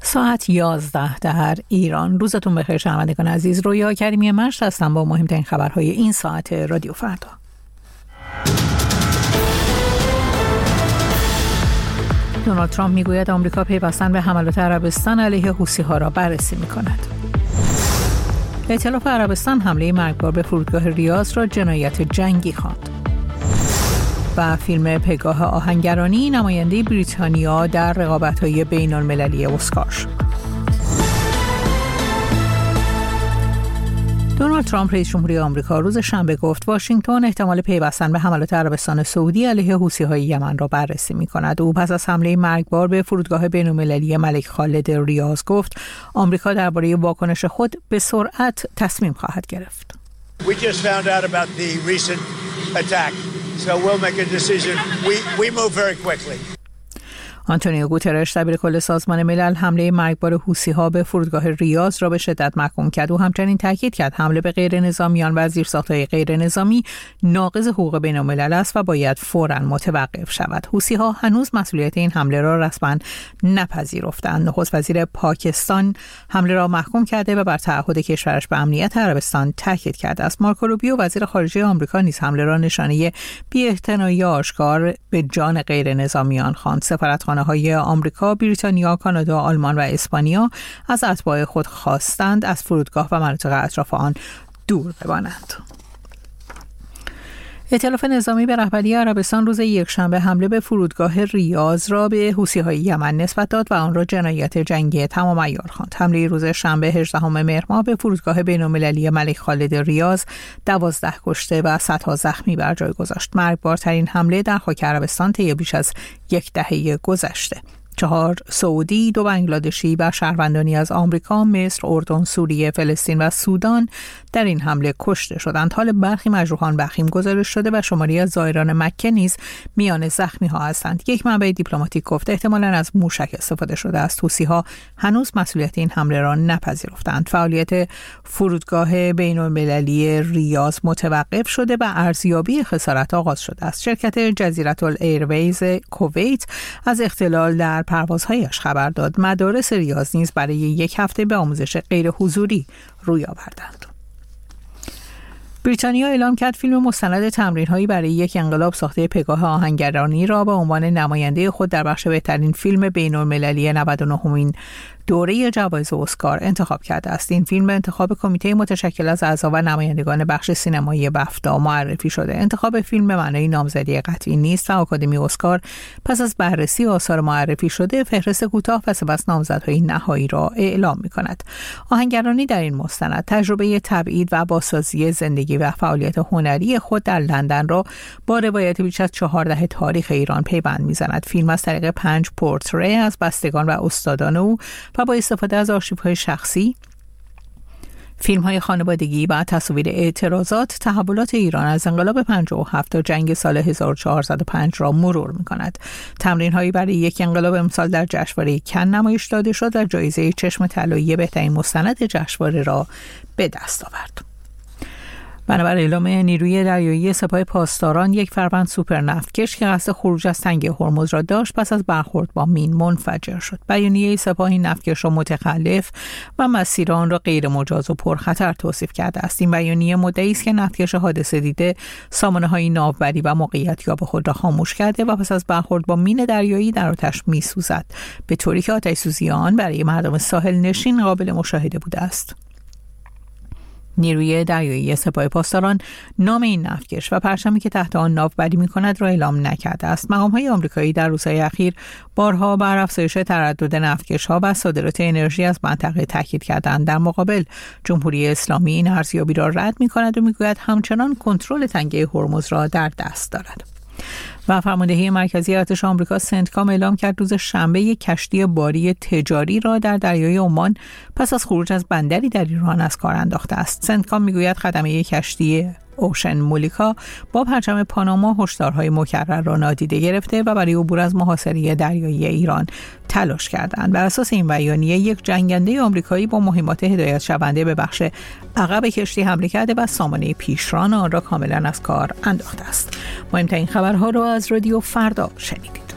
ساعت 11 در ایران. روزتون بخیر شنوندگان عزیز. رویا کریمی مشت هستم با مهمترین خبرهای این ساعت رادیو فردا. دونالد ترامپ میگوید آمریکا پیوستن به حملات عربستان علیه حوثی‌ها را بررسی می‌کند. ائتلاف عربستان حمله مرگبار به فرودگاه ریاض را جنایت جنگی خواند. و فیلم پگاه آهنگرانی نماینده بریتانیا در رقابت‌های بین‌المللی اسکار شد. دونالد ترامپ رئیس جمهوری آمریکا روز شنبه گفت واشنگتن احتمال پیوستن به حملات عربستان سعودی علیه حوثی‌های یمن را بررسی می‌کند. او پس از حمله مرگبار به فرودگاه بین‌المللی الملک خالد ریاض گفت آمریکا درباره واکنش خود به سرعت تصمیم خواهد گرفت. We just found out about the recent attack. So we'll make a decision. We move very quickly. آنتونیو گوترش دبیر کل سازمان ملل حمله مرگبار حوثی‌ها به فرودگاه ریاض را به شدت محکوم کرد. او همچنین تاکید کرد حمله به غیر نظامیان و زیرساخت‌های غیر نظامی ناقض حقوق بین‌الملل است و باید فوراً متوقف شود. حوثی‌ها هنوز مسئولیت این حمله را رسما نپذیرفتند. نخست وزیر پاکستان حمله را محکوم کرده و بر تعهد کشورش به امنیت عربستان تاکید کرده است. مارکو روبیو وزیر خارجه آمریکا نیز حمله را نشانه بی‌اعتنایی آشکار به جان غیر نظامیان خواند. سفارتخانه‌های آمریکا، بریتانیا، کانادا، آلمان و اسپانیا از اتباع خود خواستند از فرودگاه و مناطق اطراف آن دور بمانند. ائتلاف نظامی به رهبری عربستان روز یکشنبه حمله به فرودگاه ریاض را به حوثی‌های یمن نسبت داد و آن را جنایت جنگی تمام عیار خواند. حمله روز شنبه 18 مهر ماه به فرودگاه بین‌المللی ملک خالد ریاض 12 کشته و صدها زخمی بر جای گذاشت. مرگبارترین حمله در خاک عربستان طی بیش از یک دهه گذشته. 4 سعودی، 2 بنگلادشی و شهروندانی از آمریکا، مصر، اردن، سوریه، فلسطین و سودان در این حمله کشته شدند. حال برخی مجروحان وخیم گزارش شده و شماری از زائران مکه نیز میان زخمی ها هستند. یک منبع دیپلماتیک گفته احتمالاً از موشک استفاده شده است. حوثی‌ها هنوز مسئولیت این حمله را نپذیرفتند. فعالیت فرودگاه بین‌المللی ریاض متوقف شده و ارزیابی خسارت آغاز شده است. شرکت جزیره الایرویز کویت از اختلال در پروازهایش خبر داد. مدارس ریاض نیز برای یک هفته به آموزش غیر حضوری روی آوردند. بریتانیا اعلام کرد فیلم مستند تمرین‌هایی برای یک انقلاب ساخته پگاه آهنگرانی را به عنوان نماینده خود در بخش بهترین فیلم بین‌المللی 99مین دوره جوایز اسکار انتخاب کرده است. این فیلم به انتخاب کمیته متشکل از اعضا و نمایندگان بخش سینمایی بفتا معرفی شده. انتخاب فیلم به معنای نامزدی قطعی نیست و آکادمی اسکار پس از بررسی آثار معرفی شده فهرست کوتاه و سپس نامزدهای نهایی را اعلام می‌کند. آهنگرانی در این مستند تجربه تبعید و بازسازی زندگی و فعالیت هنری خود در لندن را با روایت بیش از 14 تاریخ ایران پیوند می‌زند. فیلم از طریق 5 پورتره از بستگان و استادان او و با استفاده از آرشیوهای شخصی، فیلم‌های خانوادگی و تصاویر اعتراضات، تحولات ایران از انقلاب 57 تا جنگ سال 1405 را مرور می‌کند. تمرین‌هایی برای یک انقلاب امسال در جشنواره کن نمایش داده شد و جایزه چشم طلایی بهترین مستند جشنواره را به دست آورد. بنابر اعلام نیروی دریایی سپاه پاسداران، یک فروند سوپر نفتکش که قصد خروج از تنگه هرمز را داشت پس از برخورد با مین منفجر شد. بیانیه سپاه این نفتکش را متخلف و مسیر آن را غیر مجاز و پرخطر توصیف کرده است. این بیانیه مدعی است که نفتکش حادثه دیده سامانه‌های ناوبری و موقعیتیاب خود را خاموش کرده و پس از برخورد با مین دریایی در آتش می‌سوزد، به طوری که آتش‌سوزی آن برای مردم ساحل نشین قابل مشاهده بوده است. نیروی دریایی سپاه پاسداران نام این نفتکش و پرچمی که تحت آن ناوبری می‌کند را اعلام نکرده است. مقام‌های آمریکایی در روزهای اخیر بارها بر افزایش تردد نفتکش‌ها و صادرات انرژی از منطقه تاکید کردند. در مقابل جمهوری اسلامی این ارزیابی را رد می‌کند و می‌گوید همچنان کنترل تنگه هرمز را در دست دارد. و فرماندهی مرکزی ارتش آمریکا سنتکام اعلام کرد روز شنبه یک کشتی باری تجاری را در دریای عمان پس از خروج از بندری در ایران از کار انداخته است. سنتکام میگوید خدمه یک کشتی اوشن مولیکا با پرچم پاناما هشدارهای مکرر را نادیده گرفته و برای عبور از محاصره دریایی ایران تلاش کردند. بر اساس این بیانیه یک جنگنده آمریکایی با مهمات هدایت شونده به بخش عقب کشتی حمله کرده و سامانه پیشران آن را کاملا از کار انداخته است. مهمترین خبرها را از رادیو فردا شنیدید.